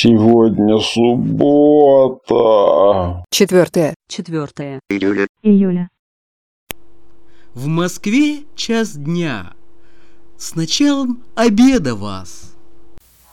Сегодня суббота. 4 июля. В Москве час дня. С началом обеда вас.